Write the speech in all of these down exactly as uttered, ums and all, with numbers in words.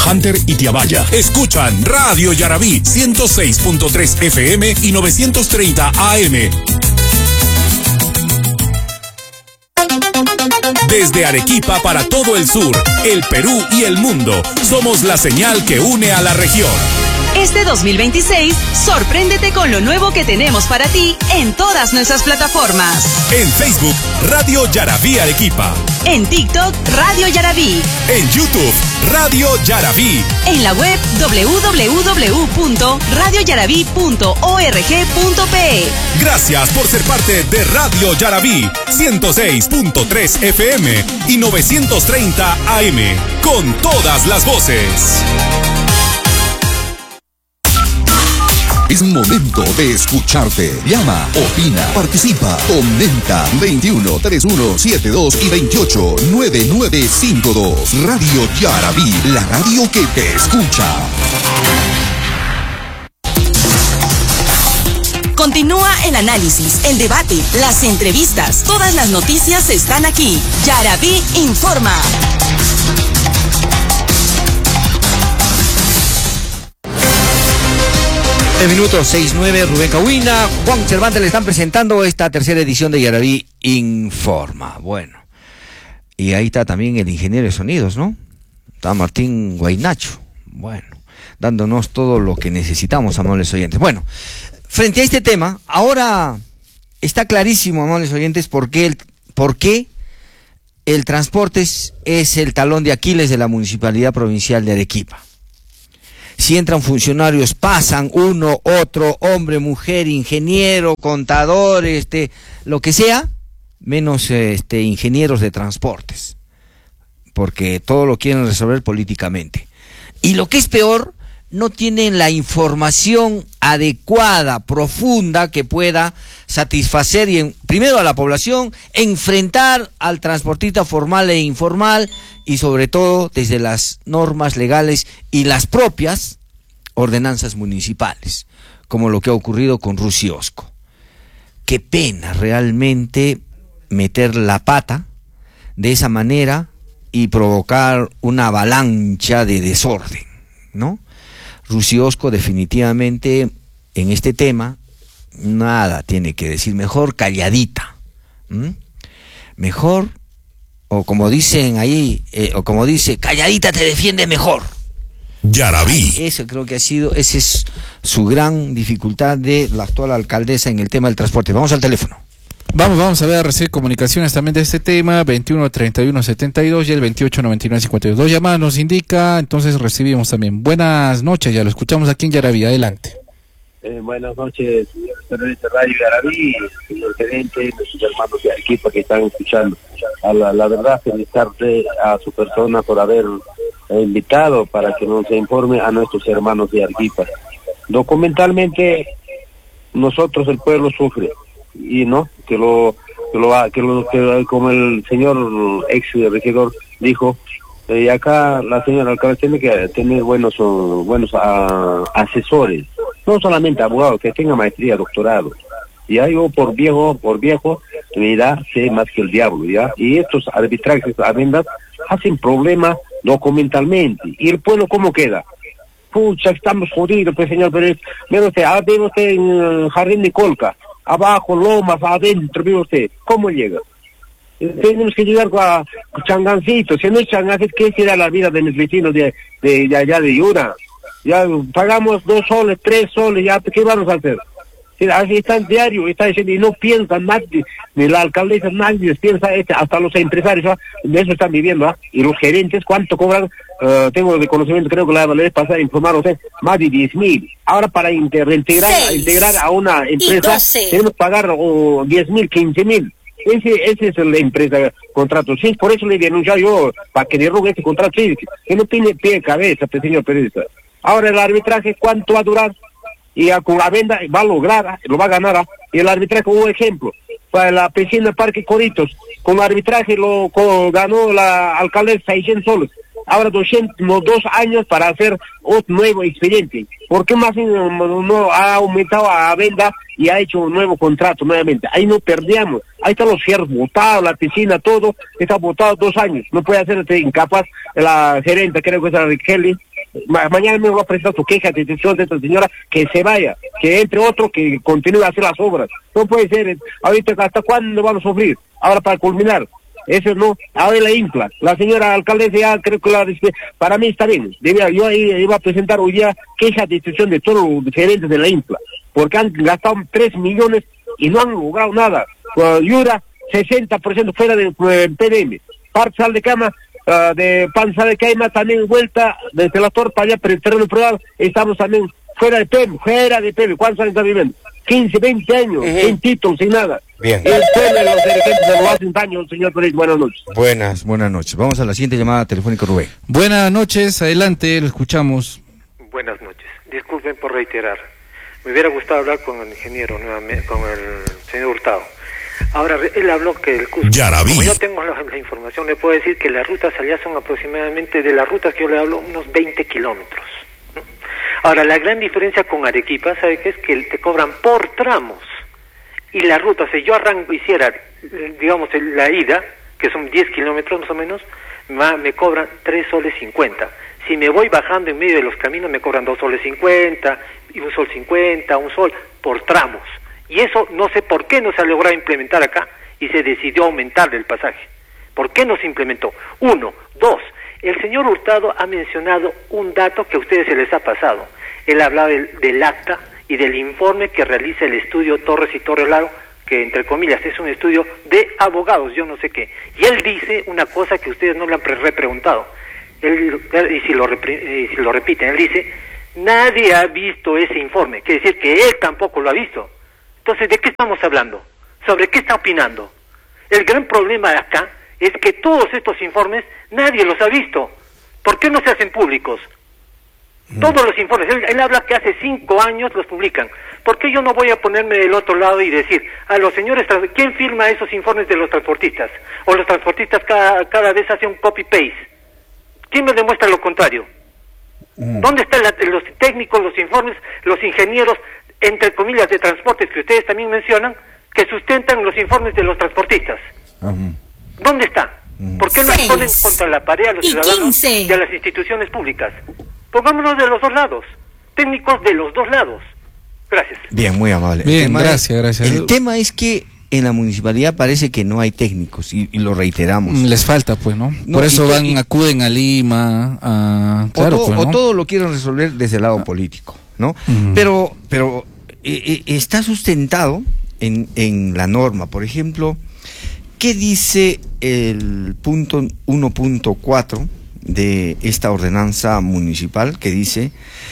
Hunter y Tiabaya. Escuchan Radio Yarabí ciento seis punto tres F M y novecientos treinta A M. Desde Arequipa para todo el sur, el Perú y el mundo, somos la señal que une a la región. Este dos mil veintiséis, sorpréndete con lo nuevo que tenemos para ti en todas nuestras plataformas. En Facebook, Radio Yarabí Arequipa. En TikTok, Radio Yarabí. En YouTube, Radio Yarabí. En la web doble u doble u doble u punto radio yarabí punto org punto pe. Gracias por ser parte de Radio Yarabí ciento seis punto tres F M y novecientos treinta A M. Con todas las voces. Es momento de escucharte. Llama, opina, participa, comenta. veintiuno, treinta y uno, setenta y dos y veintiocho, noventa y nueve cincuenta y dos. Radio Yarabí, la radio que te escucha. Continúa el análisis, el debate, las entrevistas. Todas las noticias están aquí. Yarabí informa. El minuto seis nueve, Rubén Cahuina, Juan Cervantes le están presentando esta tercera edición de Yarabí Informa. Bueno, y ahí está también el ingeniero de sonidos, ¿no? Está Martín Guaynacho. Bueno, dándonos todo lo que necesitamos, amables oyentes. Bueno, frente a este tema, ahora está clarísimo, amables oyentes, por qué el, por qué el transporte es, es el talón de Aquiles de la Municipalidad Provincial de Arequipa. Si entran funcionarios, pasan uno, otro, hombre, mujer, ingeniero, contador, este, lo que sea, menos este, ingenieros de transportes, porque todo lo quieren resolver políticamente. Y lo que es peor, no tienen la información adecuada, profunda, que pueda satisfacer y en, primero a la población, enfrentar al transportista formal e informal, y sobre todo desde las normas legales y las propias ordenanzas municipales, como lo que ha ocurrido con Rusiosco. Qué pena realmente meter la pata de esa manera y provocar una avalancha de desorden, ¿no? Rusiosco definitivamente en este tema nada tiene que decir, mejor calladita, ¿m? Mejor, o como dicen ahí, eh, o como dice, calladita te defiende mejor. Yarabí. Eso creo que ha sido, esa es su gran dificultad de la actual alcaldesa en el tema del transporte. Vamos al teléfono. Vamos, vamos a ver, a recibir comunicaciones también de este tema, veintiuno, treinta y uno, setenta y dos y el veintiocho, noventa y nueve, cincuenta y dos. Dos llamadas nos indica, entonces recibimos también. Buenas noches, ya lo escuchamos aquí en Yarabí, adelante. Eh, buenas noches, señor de Radio Yarabí, señor gerente, nuestros hermanos de Arequipa que están escuchando. A la, la verdad, felicitarle a su persona por haber eh, invitado para que nos informe a nuestros hermanos de Arequipa. Documentalmente, nosotros, el pueblo, sufre. Y no, que lo, que lo, que lo, que como el señor ex regidor dijo, eh, y acá la señora alcalde tiene que tener buenos, uh, buenos uh, asesores, no solamente abogados, que tenga maestría, doctorado. Ya yo por viejo, por viejo, mi edad sé más que el diablo, ¿ya? Y estos arbitrajes, avendas, hacen problemas documentalmente. ¿Y el pueblo cómo queda? Pucha, estamos jodidos, pues señor Pérez. Mira usted, ah, vive usted en el Jardín de Colca, abajo, lomas, adentro, vive usted. ¿Cómo llega? Tenemos que llegar a Changancito. Si no es Changancito, ¿qué será la vida de mis vecinos de, de, de allá de Yura? Ya pagamos dos soles, tres soles, ya, ¿qué vamos a hacer? Así están diario, está diciendo, y no piensan nadie, ni la alcaldesa, nadie piensa, este, hasta los empresarios, ¿ah? De eso están viviendo, ¿ah? Y los gerentes, ¿cuánto cobran? Uh, tengo de conocimiento, creo que la vez pasada informaron usted, más de diez mil. Ahora para inter integrar, integrar a una empresa, tenemos que pagar uh, diez mil, quince mil. Ese, ese es la empresa contrato. Sí, por eso le he denunciado yo, para que derrogue ese contrato, sí, que no tiene pie de cabeza, pues, señor periodista. Ahora el arbitraje, ¿cuánto va a durar? Y a la venda va a lograr, lo va a ganar. Y el arbitraje, un ejemplo, para la piscina Parque Coritos, con el arbitraje lo con, ganó la alcaldesa seiscientos soles. Ahora doscientos, no, dos años para hacer otro nuevo expediente. ¿Por qué más no, no ha aumentado a venda y ha hecho un nuevo contrato nuevamente? Ahí no perdíamos. Ahí están los fierros botados, la piscina, todo está botado dos años. No puede hacer incapaz la gerente, creo que es la Kelly, Ma mañana me va a presentar su queja de detención de esta señora, que se vaya, que entre otro que continúe a hacer las obras. No puede ser, ahorita hasta cuándo vamos a sufrir, ahora para culminar. Eso no, ahora la infla. La señora alcaldesa ya creo que la para mí está bien. Debía, yo ahí iba a presentar hoy día queja de detención de todos los gerentes de la infla, porque han gastado tres millones y no han logrado nada. Uh, Yura, sesenta por ciento fuera del uh, P D M. Parcial de cama, uh, de panza de caima también vuelta desde la torpa allá, pero el terreno privado estamos también fuera de P M, fuera de P M. ¿Cuántos años está viviendo? quince, veinte años, uh-huh. sin título, sin nada. Bien. El pueblo de los dirigentes se lo hacen daño, señor Pérez. Buenas noches. Buenas, buenas noches. Vamos a la siguiente llamada telefónica, Rubén. Buenas noches, adelante, lo escuchamos. Buenas noches. Disculpen por reiterar. Me hubiera gustado hablar con el ingeniero nuevamente, con el señor Hurtado. Ahora, él habló que el Cusco, como yo tengo la, la información, le puedo decir que las rutas allá son aproximadamente, de las rutas que yo le hablo, unos veinte kilómetros. ¿no? Ahora, la gran diferencia con Arequipa, ¿sabe qué es? Que te cobran por tramos. Y la ruta, si yo arranco, hiciera, digamos, la ida, que son diez kilómetros más o menos, me, me cobran tres soles cincuenta. Si me voy bajando en medio de los caminos, me cobran dos soles cincuenta, y un sol cincuenta, un sol, por tramos. Y eso no sé por qué no se ha logrado implementar acá y se decidió aumentar el pasaje. ¿Por qué no se implementó? Uno. Dos. El señor Hurtado ha mencionado un dato que a ustedes se les ha pasado. Él hablaba del, del acta y del informe que realiza el estudio Torres y Torres Laro, que entre comillas es un estudio de abogados, yo no sé qué. Y él dice una cosa que ustedes no le han repreguntado. Él, y si lo, repre, y si lo repiten, él dice, nadie ha visto ese informe. Quiere decir que él tampoco lo ha visto. Entonces, ¿de qué estamos hablando? ¿Sobre qué está opinando? El gran problema de acá es que todos estos informes nadie los ha visto. ¿Por qué no se hacen públicos? Mm. Todos los informes, él, él habla que hace cinco años los publican. ¿Por qué yo no voy a ponerme del otro lado y decir, a los señores, ¿quién firma esos informes de los transportistas? O los transportistas cada, cada vez hacen un copy-paste. ¿Quién me demuestra lo contrario? Mm. ¿Dónde están la, los técnicos, los informes, los ingenieros, entre comillas, de transportes que ustedes también mencionan, que sustentan los informes de los transportistas? Uh-huh. ¿Dónde está? Uh-huh. ¿Por qué no Seis ponen contra la pared a los ciudadanos quince y a las instituciones públicas? Pongámonos de los dos lados, técnicos de los dos lados. Gracias. Bien, muy amable. Bien, gracias, es, gracias. El tema es que en la municipalidad parece que no hay técnicos y, y lo reiteramos. Les falta, pues, ¿no? no Por eso van, y, acuden a Lima, a... Claro, o, to, pues, ¿no? o todo lo quieren resolver desde el lado ah. político, ¿no? Uh-huh. Pero, pero eh, está sustentado en, en la norma. Por ejemplo, ¿qué dice el punto uno punto cuatro de esta ordenanza municipal? Que dice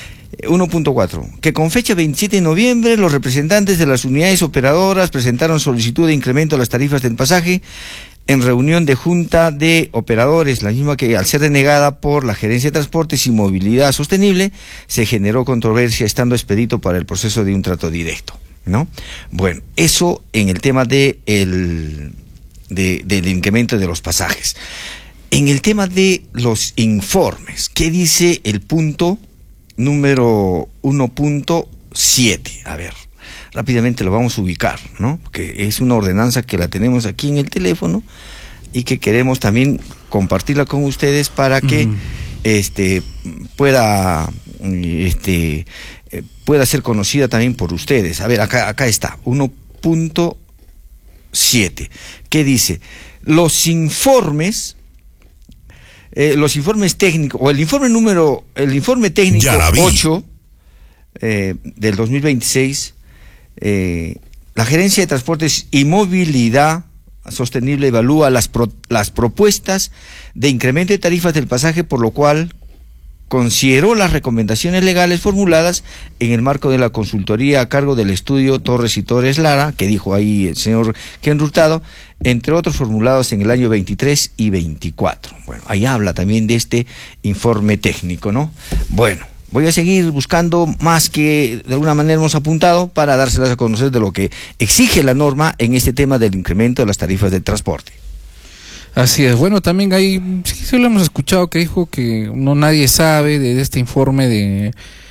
uno punto cuatro, que con fecha veintisiete de noviembre los representantes de las unidades operadoras presentaron solicitud de incremento a las tarifas del pasaje en reunión de junta de operadores, la misma que al ser denegada por la Gerencia de Transportes y Movilidad Sostenible, se generó controversia estando expedito para el proceso de un trato directo, ¿no? Bueno, eso en el tema de el, de, del incremento de los pasajes. En el tema de los informes, ¿qué dice el punto número uno punto siete? A ver, rápidamente lo vamos a ubicar, ¿no? Que es una ordenanza que la tenemos aquí en el teléfono y que queremos también compartirla con ustedes para que uh-huh. este pueda este eh, pueda ser conocida también por ustedes. A ver, acá acá está, uno punto siete. ¿Qué dice? Los informes Eh, los informes técnicos, o el informe número, el informe técnico ocho eh, del dos mil veintiséis, eh, la Gerencia de Transportes y Movilidad Sostenible evalúa las, pro, las propuestas de incremento de tarifas del pasaje, por lo cual consideró las recomendaciones legales formuladas en el marco de la consultoría a cargo del estudio Torres y Torres Lara, que dijo ahí el señor Ken Hurtado, entre otros formulados en el año veintitrés y veinticuatro. Bueno, ahí habla también de este informe técnico, ¿no? Bueno, voy a seguir buscando más que de alguna manera hemos apuntado para dárselas a conocer de lo que exige la norma en este tema del incremento de las tarifas del transporte. Así es. Bueno, también hay, sí, sí lo hemos escuchado, que dijo que no nadie sabe de, de este informe de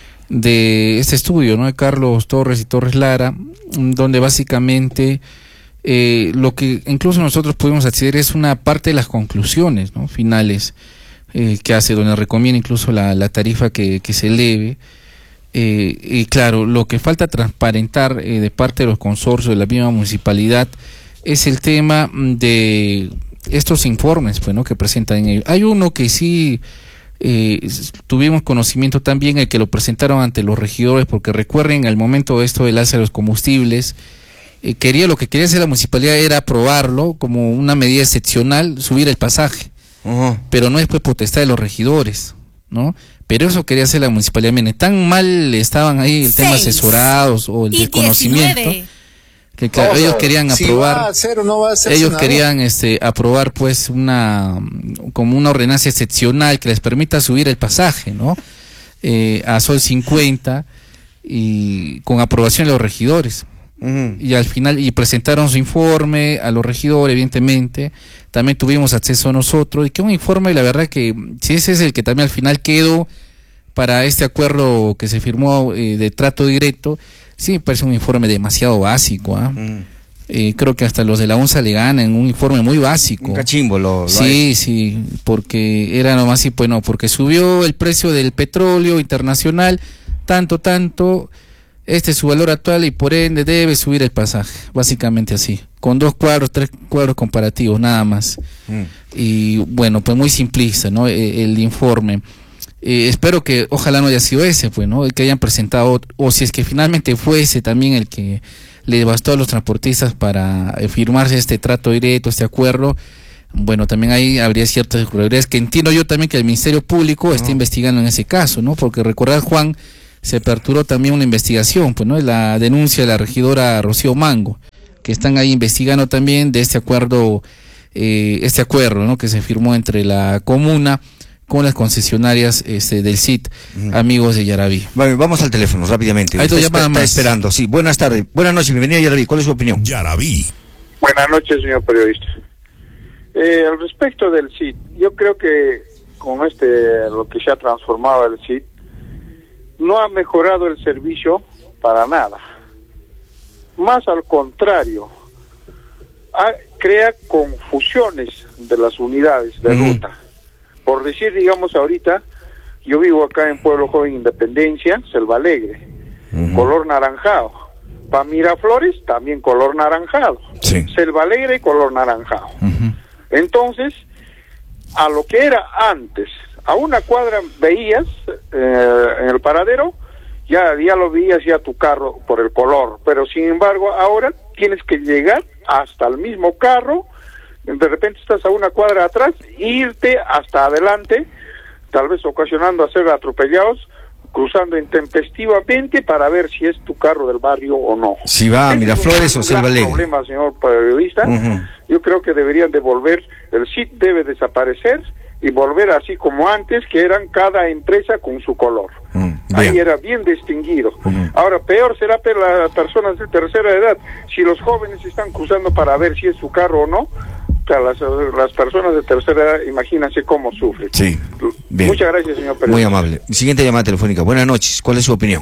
de este estudio, ¿no? De Carlos Torres y Torres Lara, donde básicamente eh, lo que incluso nosotros pudimos acceder es una parte de las conclusiones, ¿no? Finales, eh, que hace, donde recomienda incluso la, la tarifa que, que se eleve. Eh, y claro, lo que falta transparentar eh, de parte de los consorcios de la misma municipalidad es el tema de estos informes, pues, ¿no?, que presentan ellos. Hay uno que sí eh, tuvimos conocimiento también, el que lo presentaron ante los regidores, porque recuerden, al momento de esto del alza de los combustibles, eh, quería lo que quería hacer la municipalidad era aprobarlo como una medida excepcional, subir el pasaje, uh-huh. pero no es pues potestad de los regidores, ¿no? Pero eso quería hacer la municipalidad. Miren, tan mal estaban ahí el tema asesorados o el desconocimiento, que claro, ellos querían si aprobar, va a hacer o no va a hacer ellos querían este aprobar pues una como una ordenanza excepcional que les permita subir el pasaje, ¿no? Eh, a Sol cincuenta, y con aprobación de los regidores. Uh-huh. Y al final, y presentaron su informe a los regidores, evidentemente, también tuvimos acceso a nosotros, y que un informe, la verdad que, si ese es el que también al final quedó para este acuerdo que se firmó eh, de trato directo, sí me parece un informe demasiado básico, ¿eh? Uh-huh. Eh, creo que hasta los de la ONSA le ganan un informe muy básico. Un cachimbo lo, lo Sí, hay. sí, porque era nomás así, pues no, porque subió el precio del petróleo internacional, tanto, tanto, este es su valor actual y por ende debe subir el pasaje, básicamente así, con dos cuadros, tres cuadros comparativos, nada más. Mm. Y bueno, pues muy simplista, ¿no? El, el informe. Eh, espero que ojalá no haya sido ese, pues, ¿no? El que hayan presentado, o, o si es que finalmente fuese también el que le bastó a los transportistas para eh, firmarse este trato directo, este acuerdo, bueno, también ahí habría ciertas irregularidades que entiendo yo también que el Ministerio Público no. está investigando en ese caso, ¿no? Porque recordar, Juan, se aperturó también una investigación, pues, ¿no? La denuncia de la regidora Rocío Mango, que están ahí investigando también de este acuerdo, eh, este acuerdo, ¿no?, que se firmó entre la comuna con las concesionarias este, del C I T, uh-huh. amigos de Yaraví. Vale, vamos al teléfono rápidamente. Ahí está, está, está esperando. Sí, buenas tardes. Buenas noches, bienvenida a Yaraví. ¿Cuál es su opinión? Yaraví. Buenas noches, señor periodista. Eh, al respecto del C I T, yo creo que con este, lo que se ha transformado el C I T, no ha mejorado el servicio para nada. Más al contrario, ha, crea confusiones de las unidades de uh-huh. ruta. Por decir, digamos, ahorita, yo vivo acá en Pueblo Joven Independencia, Selva Alegre, uh-huh. color naranjado. Para Miraflores, también color naranjado. Sí. Selva Alegre, color naranjado. Uh-huh. Entonces, a lo que era antes, a una cuadra veías eh, en el paradero, ya, ya lo veías ya tu carro por el color, pero sin embargo ahora tienes que llegar hasta el mismo carro, de repente estás a una cuadra atrás, irte hasta adelante, tal vez ocasionando a ser atropellados, cruzando intempestivamente para ver si es tu carro del barrio o no. Si va a Miraflores o Selva Alegre. Problema, señor periodista. Uh-huh. Yo creo que deberían devolver, el C I T debe desaparecer y volver así como antes, que eran cada empresa con su color. Mm, Ahí era bien distinguido. Mm. Ahora, peor será para las personas de tercera edad. Si los jóvenes están cruzando para ver si es su carro o no, o sea, las, las personas de tercera edad, imagínense cómo sufren. Sí, bien. Muchas gracias, señor periodista. Muy amable. Siguiente llamada telefónica. Buenas noches. ¿Cuál es su opinión?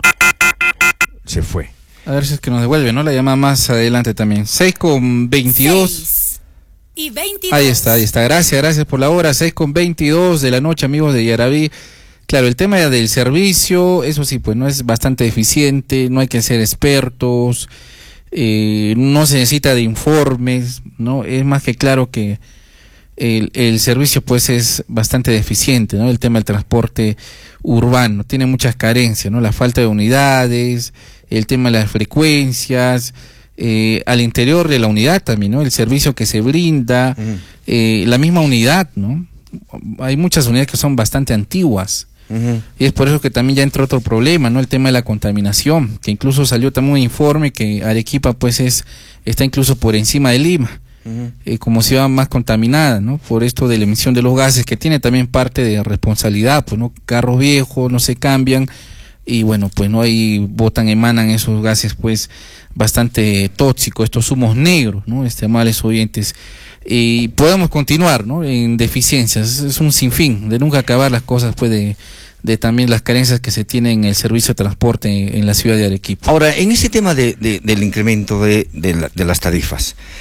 Se fue. A ver si es que nos devuelve, ¿no? La llamada más adelante también. seis con veintidós. seis y veintidós. Ahí está, ahí está. Gracias, gracias por la hora. seis con veintidós de la noche, amigos de Yaraví. Claro, el tema del servicio, eso sí, pues no es bastante eficiente, no hay que ser expertos, eh, no se necesita de informes, ¿no? Es más que claro que el, el servicio pues es bastante deficiente, ¿no? El tema del transporte urbano tiene muchas carencias, ¿no? La falta de unidades, el tema de las frecuencias, eh, al interior de la unidad también, ¿no? El servicio que se brinda, uh-huh. eh, la misma unidad, ¿no? Hay muchas unidades que son bastante antiguas. Uh-huh. Y es por eso que también ya entra otro problema, ¿no? El tema de la contaminación, que incluso salió también un informe que Arequipa pues es está incluso por encima de Lima, uh-huh. eh, como ciudad más contaminada, ¿no? Por esto de la emisión de los gases, que tiene también parte de responsabilidad, pues, ¿no? Carros viejos no se cambian y bueno, pues no hay, botan, emanan esos gases pues bastante tóxicos, estos humos negros, ¿no? Este, amables oyentes. Y podemos continuar, ¿no? En deficiencias, es un sinfín de nunca acabar las cosas, pues, de, de también las carencias que se tienen en el servicio de transporte en, en la ciudad de Arequipa. Ahora, en ese tema de, de, del incremento de, de, la, de las tarifas,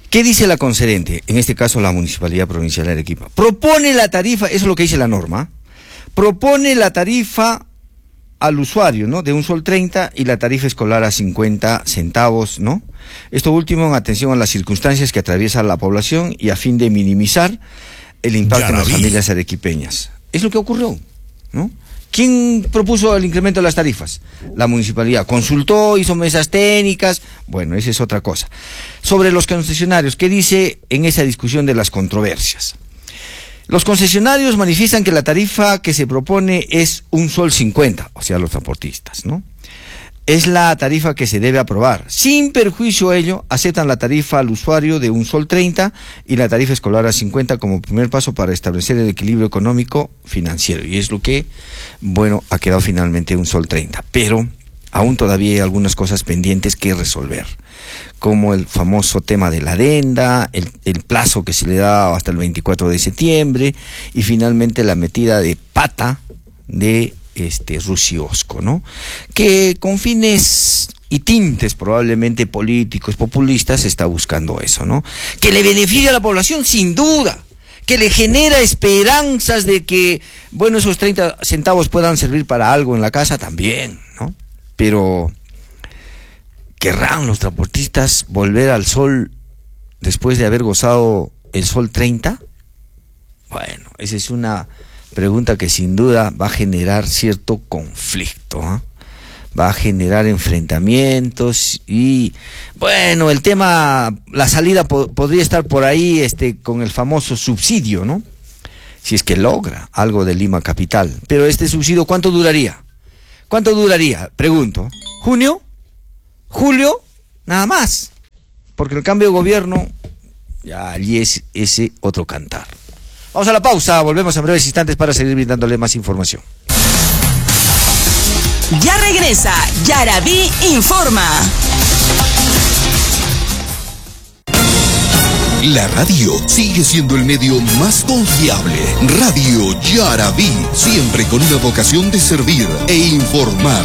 ¿Qué dice la concedente? En este caso la Municipalidad Provincial de Arequipa. Propone la tarifa, eso es lo que dice la norma, propone la tarifa al usuario, ¿no? De un sol treinta y la tarifa escolar a cincuenta centavos, ¿no? Esto último en atención a las circunstancias que atraviesa la población y a fin de minimizar el impacto en las familias arequipeñas. Es lo que ocurrió, ¿no? ¿Quién propuso el incremento de las tarifas? La municipalidad. ¿Consultó, hizo mesas técnicas? Bueno, esa es otra cosa. Sobre los concesionarios, ¿qué dice en esa discusión de las controversias? Los concesionarios manifiestan que la tarifa que se propone es un sol cincuenta, o sea, los transportistas, ¿no? Es la tarifa que se debe aprobar. Sin perjuicio a ello, aceptan la tarifa al usuario de un sol treinta y la tarifa escolar a cincuenta como primer paso para establecer el equilibrio económico financiero. Y es lo que, bueno, ha quedado finalmente un sol treinta. Pero aún todavía hay algunas cosas pendientes que resolver, como el famoso tema de la adenda, el, el plazo que se le da hasta el veinticuatro de septiembre y finalmente la metida de pata de este Rusiosco, ¿no? Que con fines y tintes probablemente políticos, populistas, está buscando eso, ¿no? Que le beneficia a la población, sin duda, que le genera esperanzas de que, bueno, esos treinta centavos puedan servir para algo en la casa también, ¿no? Pero ¿querrán los transportistas volver al sol después de haber gozado el sol treinta? Bueno, esa es una pregunta que sin duda va a generar cierto conflicto, ¿eh? Va a generar enfrentamientos y, bueno, el tema, la salida po- podría estar por ahí este, con el famoso subsidio, ¿no? Si es que logra algo de Lima Capital. Pero este subsidio, ¿cuánto duraría? ¿Cuánto duraría? Pregunto. ¿Junio? ¿Julio? Nada más. Porque el cambio de gobierno, ya allí es ese otro cantar. Vamos a la pausa, volvemos en breves instantes para seguir brindándole más información. Ya regresa Yarabí Informa. La radio sigue siendo el medio más confiable. Radio Yarabí, siempre con una vocación de servir e informar.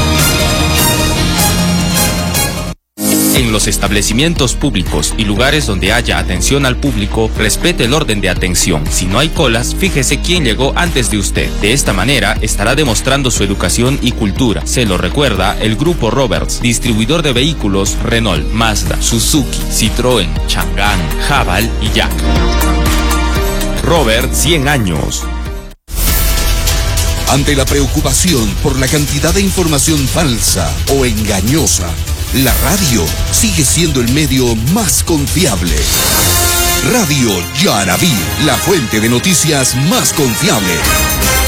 En los establecimientos públicos y lugares donde haya atención al público, respete el orden de atención. Si no hay colas, fíjese quién llegó antes de usted. De esta manera, estará demostrando su educación y cultura. Se lo recuerda el Grupo Roberts, distribuidor de vehículos Renault, Mazda, Suzuki, Citroën, Chang'an, Haval y Jack. Robert, cien años. Ante la preocupación por la cantidad de información falsa o engañosa, la radio sigue siendo el medio más confiable. Radio Yarabí, la fuente de noticias más confiable.